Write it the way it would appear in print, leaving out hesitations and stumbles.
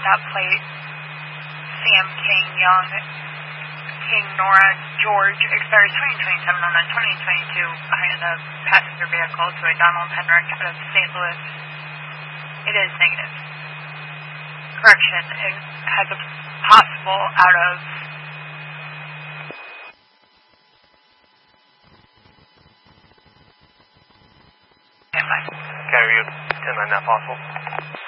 that plate, Sam King Young, King Nora George, expires 2027 on a 2022 behind the passenger vehicle to a Donald Henrik out of St. Louis. It is negative. Correction, it has a possible out of Carry you 10-9 possible.